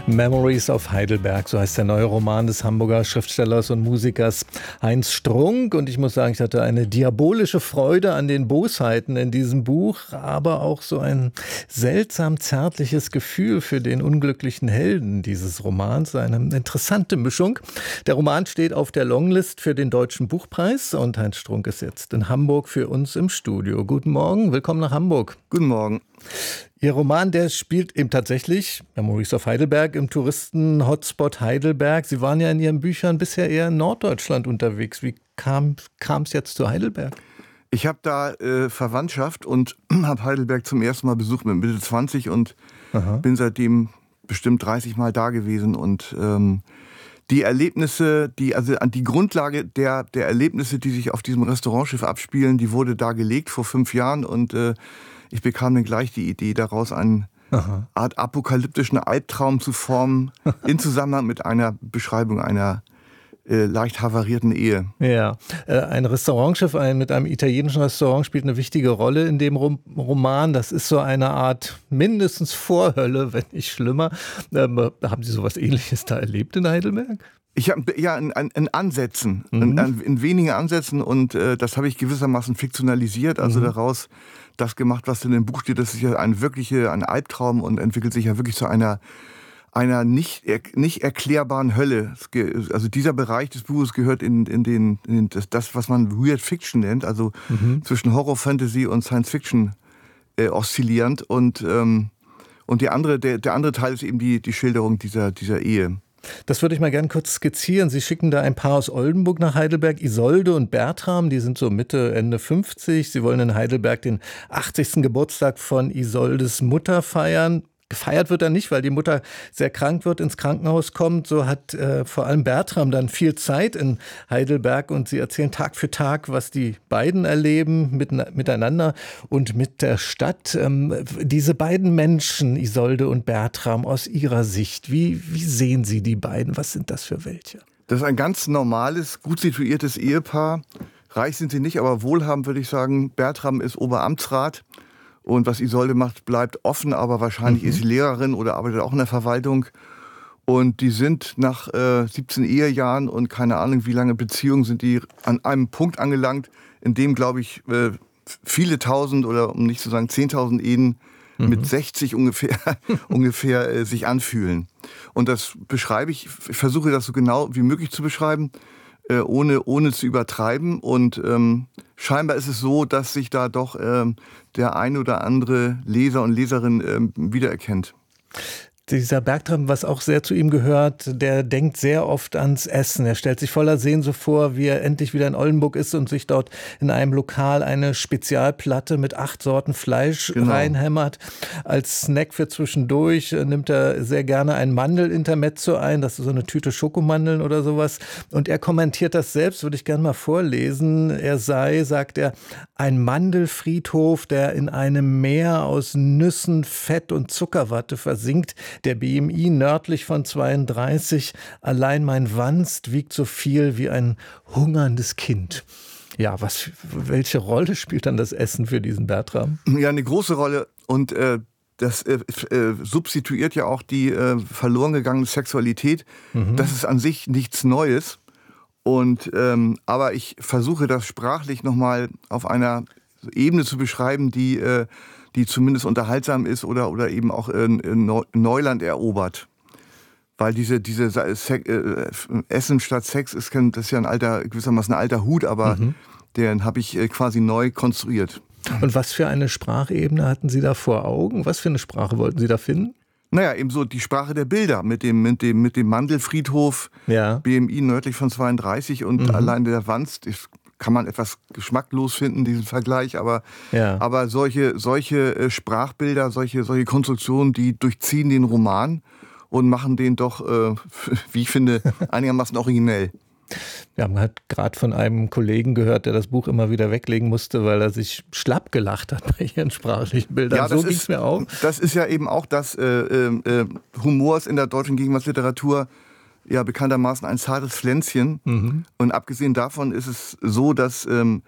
Memories of Heidelberg, so heißt der neue Roman des Hamburger Schriftstellers und Musikers Heinz Strunk. Und ich muss sagen, ich hatte eine diabolische Freude an den Bosheiten in diesem Buch, aber auch so ein seltsam zärtliches Gefühl für den unglücklichen Helden dieses Romans. Eine interessante Mischung. Der Roman steht auf der Longlist für den Deutschen Buchpreis und Heinz Strunk ist jetzt in Hamburg für uns im Studio. Guten Morgen, willkommen nach Hamburg. Guten Morgen. Ihr Roman, der spielt eben tatsächlich, Memories of Heidelberg, im Touristen-Hotspot Heidelberg. Sie waren ja in Ihren Büchern bisher eher in Norddeutschland unterwegs. Wie kam es jetzt zu Heidelberg? Ich habe da Verwandtschaft und habe Heidelberg zum ersten Mal besucht mit Mitte 20 und bin seitdem bestimmt 30 Mal da gewesen. Und die Erlebnisse, die Grundlage der Erlebnisse, die sich auf diesem Restaurantschiff abspielen, die wurde da gelegt vor 5 Jahren und ich bekam dann gleich die Idee, daraus eine Art apokalyptischen Albtraum zu formen, in Zusammenhang mit einer Beschreibung einer leicht havarierten Ehe. Ja, ein Restaurantschiff mit einem italienischen Restaurant spielt eine wichtige Rolle in dem Roman. Das ist so eine Art mindestens Vorhölle, wenn nicht schlimmer. Haben Sie sowas Ähnliches da erlebt in Heidelberg? Ich habe in Ansätzen, in wenigen Ansätzen und das habe ich gewissermaßen fiktionalisiert, also daraus das gemacht, was in dem Buch steht. Das ist ja ein Albtraum und entwickelt sich ja wirklich zu einer nicht erklärbaren Hölle. Also dieser Bereich des Buches gehört in das, was man Weird Fiction nennt, also zwischen Horror, Fantasy und Science Fiction oszillierend und der andere Teil ist eben die Schilderung dieser Ehe. Das würde ich mal gerne kurz skizzieren. Sie schicken da ein Paar aus Oldenburg nach Heidelberg, Isolde und Bertram, die sind so Mitte, Ende 50. Sie wollen in Heidelberg den 80. Geburtstag von Isoldes Mutter feiern. Gefeiert wird er nicht, weil die Mutter sehr krank wird, ins Krankenhaus kommt. So hat vor allem Bertram dann viel Zeit in Heidelberg und sie erzählen Tag für Tag, was die beiden erleben miteinander und mit der Stadt. Diese beiden Menschen, Isolde und Bertram, aus ihrer Sicht, wie sehen Sie die beiden? Was sind das für welche? Das ist ein ganz normales, gut situiertes Ehepaar. Reich sind sie nicht, aber wohlhabend würde ich sagen. Bertram ist Oberamtsrat. Und was Isolde macht, bleibt offen, aber wahrscheinlich ist sie Lehrerin oder arbeitet auch in der Verwaltung. Und die sind nach 17 Ehejahren und keine Ahnung wie lange Beziehungen sind die an einem Punkt angelangt, in dem, glaube ich, viele tausend oder um nicht zu sagen 10.000 Ehen mit 60 ungefähr sich anfühlen. Und das beschreibe ich versuche das so genau wie möglich zu beschreiben, ohne zu übertreiben. Und scheinbar ist es so, dass sich da doch der ein oder andere Leser und Leserin wiedererkennt. Dieser Bertram, was auch sehr zu ihm gehört, der denkt sehr oft ans Essen. Er stellt sich voller Sehnsucht vor, wie er endlich wieder in Oldenburg ist und sich dort in einem Lokal eine Spezialplatte mit 8 Sorten Fleisch reinhämmert. Als Snack für zwischendurch nimmt er sehr gerne ein Mandelintermezzo ein. Das ist so eine Tüte Schokomandeln oder sowas. Und er kommentiert das selbst, würde ich gerne mal vorlesen. Er sei, sagt er, ein Mandelfriedhof, der in einem Meer aus Nüssen, Fett und Zuckerwatte versinkt. Der BMI nördlich von 32, allein mein Wanst wiegt so viel wie ein hungerndes Kind. Ja, welche Rolle spielt dann das Essen für diesen Bertram? Ja, eine große Rolle und das substituiert ja auch die verloren gegangene Sexualität. Das ist an sich nichts Neues. Und aber ich versuche das sprachlich nochmal auf einer Ebene zu beschreiben, die zumindest unterhaltsam ist oder eben auch Neuland erobert. Weil diese Essen statt Sex das ist ja gewissermaßen ein alter Hut, aber den habe ich quasi neu konstruiert. Und was für eine Sprachebene hatten Sie da vor Augen? Was für eine Sprache wollten Sie da finden? Naja, eben so die Sprache der Bilder mit dem Mandelfriedhof, BMI nördlich von 32 und allein der Wanst kann man etwas geschmacklos finden, diesen Vergleich, aber solche Sprachbilder, solche Konstruktionen, die durchziehen den Roman und machen den doch, wie ich finde, einigermaßen originell. Wir haben halt gerade von einem Kollegen gehört, der das Buch immer wieder weglegen musste, weil er sich schlapp gelacht hat bei ihren sprachlichen Bildern. Ja, so ging es mir auch. Das ist ja eben auch das Humors in der deutschen Gegenwartsliteratur ja bekanntermaßen ein zartes Pflänzchen. Und abgesehen davon ist es so, dass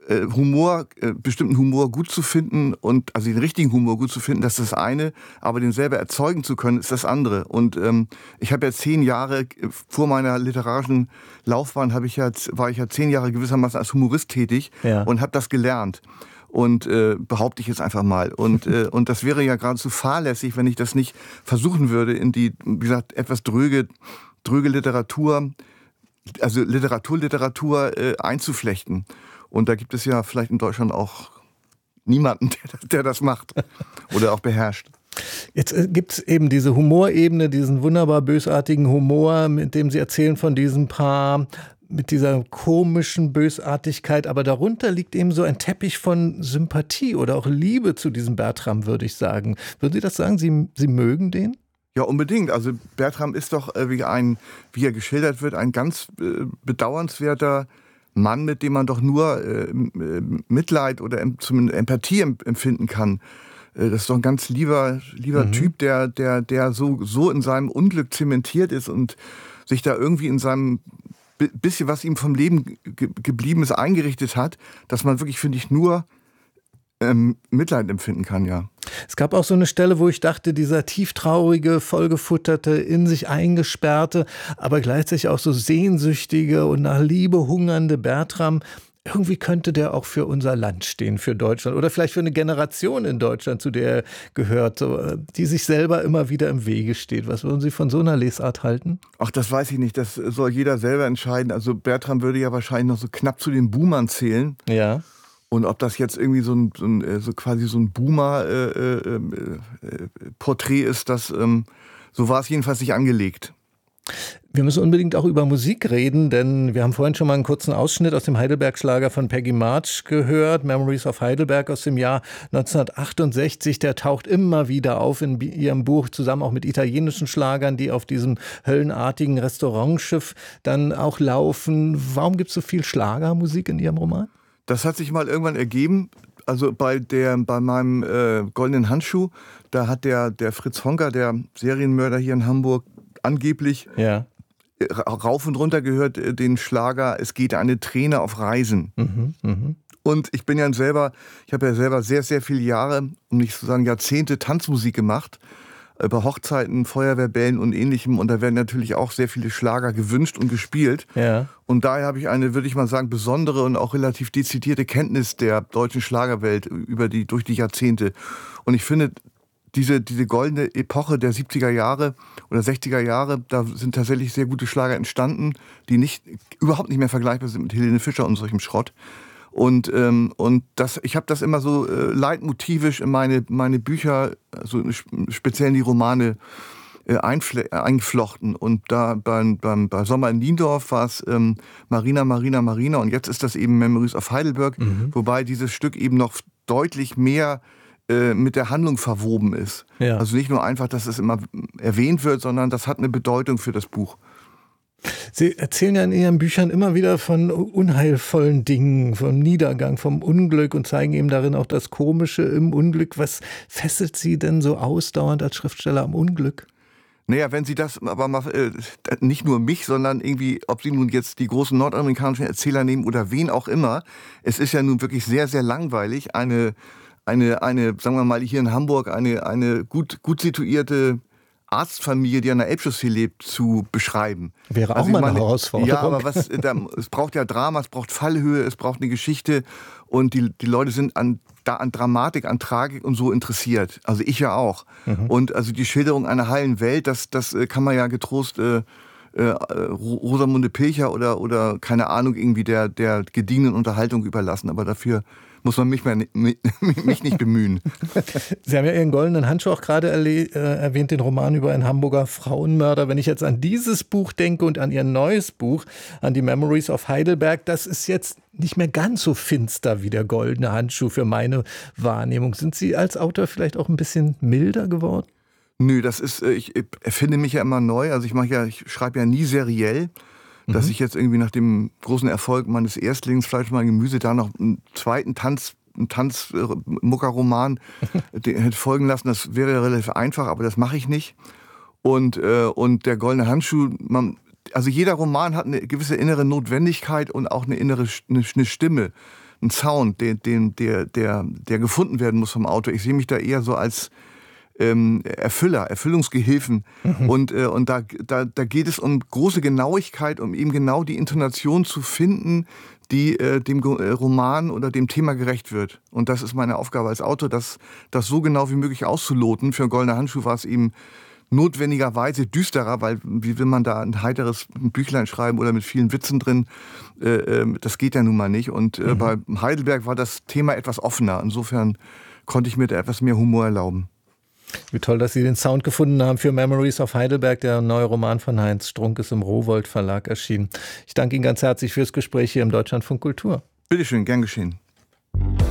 bestimmten Humor gut zu finden und also den richtigen Humor gut zu finden, das ist das eine, aber den selber erzeugen zu können, ist das andere. Und ich habe ja 10 Jahre vor meiner literarischen Laufbahn war ich ja 10 Jahre gewissermaßen als Humorist tätig und habe das gelernt. Und behaupte ich jetzt einfach mal. Und das wäre ja geradezu fahrlässig, wenn ich das nicht versuchen würde, in die, wie gesagt, etwas dröge Literatur, also Literatur einzuflechten. Und da gibt es ja vielleicht in Deutschland auch niemanden, der das macht oder auch beherrscht. Jetzt gibt es eben diese Humorebene, diesen wunderbar bösartigen Humor, mit dem Sie erzählen von diesem Paar, mit dieser komischen Bösartigkeit. Aber darunter liegt eben so ein Teppich von Sympathie oder auch Liebe zu diesem Bertram, würde ich sagen. Würden Sie das sagen? Sie mögen den? Ja, unbedingt. Also Bertram ist doch, wie er geschildert wird, ein ganz bedauernswerter Mann, mit dem man doch nur Mitleid oder zumindest Empathie empfinden kann. Das ist doch ein ganz lieber Typ, der so in seinem Unglück zementiert ist und sich da irgendwie in seinem bisschen, was ihm vom Leben geblieben ist, eingerichtet hat, dass man wirklich, finde ich, nur Mitleid empfinden kann, ja. Es gab auch so eine Stelle, wo ich dachte, dieser tieftraurige, vollgefutterte, in sich eingesperrte, aber gleichzeitig auch so sehnsüchtige und nach Liebe hungernde Bertram, irgendwie könnte der auch für unser Land stehen, für Deutschland oder vielleicht für eine Generation in Deutschland, zu der er gehört, so, die sich selber immer wieder im Wege steht. Was würden Sie von so einer Lesart halten? Ach, das weiß ich nicht. Das soll jeder selber entscheiden. Also Bertram würde ja wahrscheinlich noch so knapp zu den Boomern zählen. Ja. Und ob das jetzt irgendwie so quasi so ein Boomer-Porträt ist, so war es jedenfalls nicht angelegt. Wir müssen unbedingt auch über Musik reden, denn wir haben vorhin schon mal einen kurzen Ausschnitt aus dem Heidelberg-Schlager von Peggy March gehört, Memories of Heidelberg aus dem Jahr 1968. Der taucht immer wieder auf in ihrem Buch, zusammen auch mit italienischen Schlagern, die auf diesem höllenartigen Restaurantschiff dann auch laufen. Warum gibt es so viel Schlagermusik in Ihrem Roman? Das hat sich mal irgendwann ergeben. Also bei meinem Goldenen Handschuh, da hat der Fritz Honka, der Serienmörder hier in Hamburg, angeblich rauf und runter gehört den Schlager "Es geht eine Träne auf Reisen". Und ich habe ja selber sehr, sehr viele Jahre, um nicht zu sagen Jahrzehnte, Tanzmusik gemacht. Bei Hochzeiten, Feuerwehrbällen und Ähnlichem. Und da werden natürlich auch sehr viele Schlager gewünscht und gespielt. Ja. Und daher habe ich eine, würde ich mal sagen, besondere und auch relativ dezidierte Kenntnis der deutschen Schlagerwelt durch die Jahrzehnte. Und ich finde, diese goldene Epoche der 70er Jahre oder 60er Jahre, da sind tatsächlich sehr gute Schlager entstanden, die überhaupt nicht mehr vergleichbar sind mit Helene Fischer und solchem Schrott. Und ich habe das immer so leitmotivisch in meine Bücher, also speziell in die Romane, eingeflochten. Und da bei Sommer in Niendorf war es Marina, Marina, Marina. Und jetzt ist das eben Memories of Heidelberg, wobei dieses Stück eben noch deutlich mehr mit der Handlung verwoben ist. Ja. Also nicht nur einfach, dass es immer erwähnt wird, sondern das hat eine Bedeutung für das Buch. Sie erzählen ja in Ihren Büchern immer wieder von unheilvollen Dingen, vom Niedergang, vom Unglück und zeigen eben darin auch das Komische im Unglück. Was fesselt Sie denn so ausdauernd als Schriftsteller am Unglück? Naja, wenn Sie das aber mal, nicht nur mich, sondern irgendwie, ob Sie nun jetzt die großen nordamerikanischen Erzähler nehmen oder wen auch immer, es ist ja nun wirklich sehr, sehr langweilig, eine sagen wir mal hier in Hamburg, eine gut situierte Arztfamilie, die an der Elbchaussee lebt, zu beschreiben. Wäre auch mal eine Herausforderung. Ja, aber es braucht ja Drama, es braucht Fallhöhe, es braucht eine Geschichte und die Leute sind an Dramatik, an Tragik und so interessiert. Also ich ja auch. Und also die Schilderung einer heilen Welt, das kann man ja getrost Rosamunde Pilcher oder keine Ahnung irgendwie der gediegenen Unterhaltung überlassen. Aber dafür muss man mich nicht bemühen. Sie haben ja Ihren Goldenen Handschuh auch gerade erwähnt, den Roman über einen Hamburger Frauenmörder. Wenn ich jetzt an dieses Buch denke und an Ihr neues Buch, an die Memories of Heidelberg, das ist jetzt nicht mehr ganz so finster wie der Goldene Handschuh für meine Wahrnehmung. Sind Sie als Autor vielleicht auch ein bisschen milder geworden? Nö, ich erfinde mich ja immer neu. Also ich schreibe ja nie seriell. Dass ich jetzt irgendwie nach dem großen Erfolg meines Erstlings Fleisch, mein Gemüse da noch einen zweiten Tanzmuckerroman hätte folgen lassen, das wäre relativ einfach, aber das mache ich nicht. Und der Goldene Handschuh, also jeder Roman hat eine gewisse innere Notwendigkeit und auch eine innere eine Stimme. ein Sound, der gefunden werden muss vom Autor. Ich sehe mich da eher so als Erfüllungsgehilfen. Und da geht es um große Genauigkeit, um eben genau die Intonation zu finden, die dem Roman oder dem Thema gerecht wird. Und das ist meine Aufgabe als Autor, das so genau wie möglich auszuloten. Für Goldene Handschuh war es eben notwendigerweise düsterer, weil wie will man da ein heiteres Büchlein schreiben oder mit vielen Witzen drin? Das geht ja nun mal nicht. Und bei Heidelberg war das Thema etwas offener. Insofern konnte ich mir da etwas mehr Humor erlauben. Wie toll, dass Sie den Sound gefunden haben für Memories of Heidelberg. Der neue Roman von Heinz Strunk ist im Rowohlt Verlag erschienen. Ich danke Ihnen ganz herzlich fürs Gespräch hier im Deutschlandfunk Kultur. Bitteschön, gern geschehen.